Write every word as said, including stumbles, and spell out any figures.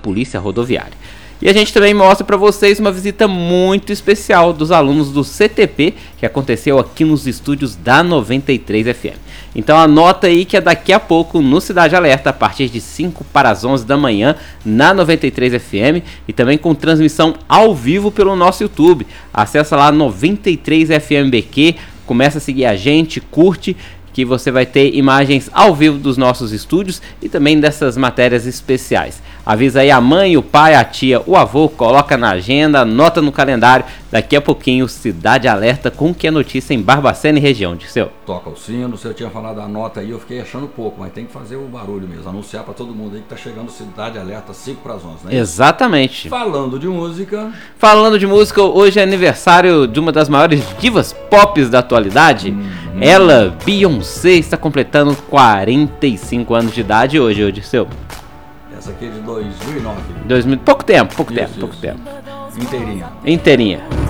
Polícia Rodoviária. E a gente também mostra para vocês uma visita muito especial dos alunos do C T P, que aconteceu aqui nos estúdios da noventa e três F M. Então anota aí que é daqui a pouco no Cidade Alerta, a partir de cinco para as onze da manhã, na noventa e três F M, e também com transmissão ao vivo pelo nosso YouTube. Acessa lá noventa e três F M B Q, começa a seguir a gente, curte, que você vai ter imagens ao vivo dos nossos estúdios e também dessas matérias especiais. Avisa aí a mãe, o pai, a tia, o avô, coloca na agenda, anota no calendário. Daqui a pouquinho, Cidade Alerta com o que é notícia em Barbacena e região, Dirceu. Toca o sino, você tinha falado a nota aí, eu fiquei achando pouco, mas tem que fazer o barulho mesmo, anunciar para todo mundo aí que tá chegando Cidade Alerta cinco para as onze, né? Exatamente. Falando de música... Falando de música, hoje é aniversário de uma das maiores divas pop da atualidade. Hum, hum. Ela, Beyoncé, está completando quarenta e cinco anos de idade hoje, Dirceu. Essa aqui é de dois mil e nove. dois mil, pouco tempo, pouco isso, tempo, isso. pouco tempo. Inteirinha. Inteirinha.